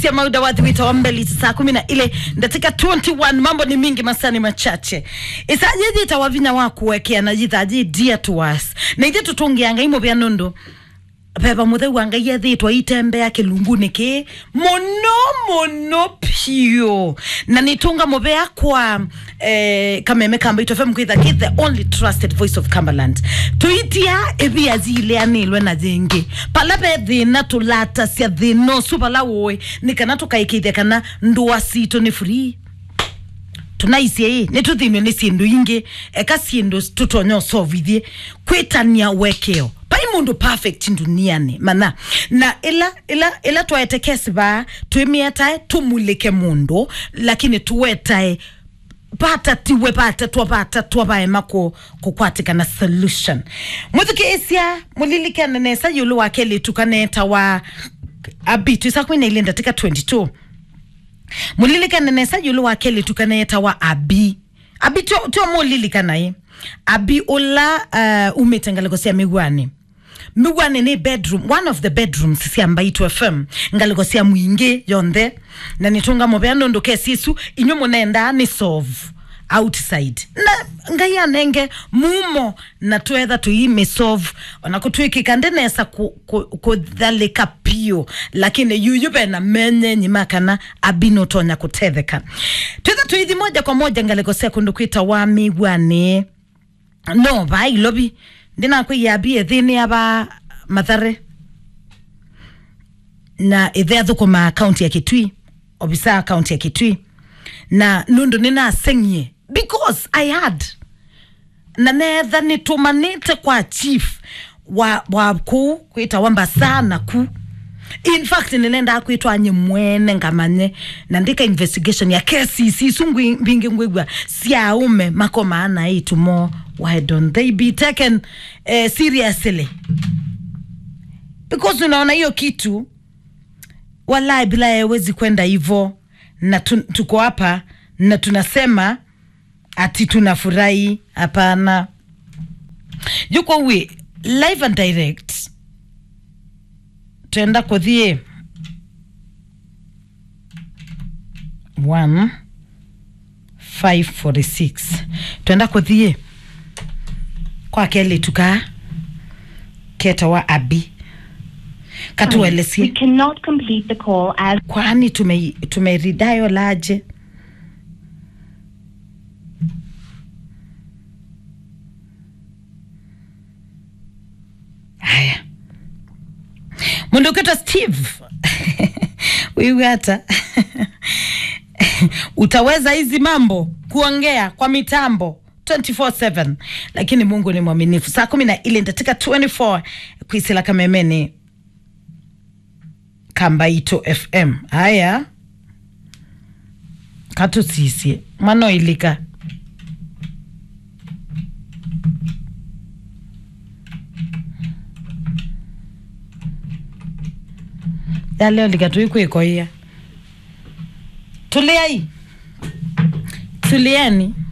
Sia Mauda wadhi wita wambeli saa 11 ndatika 21 mambo ni mingi masani machache. Isajeji itawavina waku weke na jithaji dear to us. Na ite tutungianga imo vya nondo. Pepa muthe wanga yethi twa itembe ya kilunguni ke mono pio na nitunga mobea kwa kameme kamba itofem kwitha ke the only trusted voice of Cumberland tuitia ebi azile anilwe na jenge palabe thina tulata sia thino supala woe nikana tukaikithia kana ndua sito ni free tunaisi netuthinwe ni sindu ingi eka sindu tutonyo sovithie kwitania wekeo mundu perfect duniani mana na ila tuwaetekesi ba tuimiatae tumulike mundu lakini tuwetae pata tuwabae mako kukwatika na solution muthuki isia mulilike nanesa yulu wakeli tukaneta wa abitu isa kwina ilinda tika 22 mulilike nanesa yulu wakeli tukaneta wa abi tuwa mulilika nae abi ula umetengaleko siya Migwane ni bedroom, one of the bedrooms siya mbaitu FM ngaliko siya mwingi yonde na nitunga mobeano ndoke sisu inyomo nenda ni solve outside na ngaya nenge mumo na tuweza tuime solve onakutuiki kandenesa kudhalika pio lakini yuyube na menye nyimakana abino tonya kutetheka tuweza tuithi moja kwa moja ngaliko siya kundukuita wa Migwane no vai lobby ndina kwa yabi ethini aba Mathare na ethea kuma county ya Kitui obisa county ya Kitui na nundu nina asenye because I had na netha nitumanite kwa chief wa ku kuita wamba sana ku in fact nilenda kuitwa anye mwene ngamanye na ndika investigation ya KCC sungu bingi ngwegwa sia ume makoma ana itu more why don't they be taken seriously because unaona hiyo kitu wallahi bila haiwezi kwenda hivyo na tuko hapa na tunasema ati tunafurahi hapana yuko we live and direct tuenda kodhie 1546 tuenda kodhie kwa kele tuka keta wa abi katuelesi we cannot complete the call as kwani tumeridayo laje haya mundu keta Steve wewe hata utaweza hizi mambo kuongea kwa mitambo 24/7 lakini Mungu ni mwaminifu saa 11 ndatika 24 kuisila kamemeni Kambaito FM haya katu sisi mano ilika ya leo likatu iko iya tuliani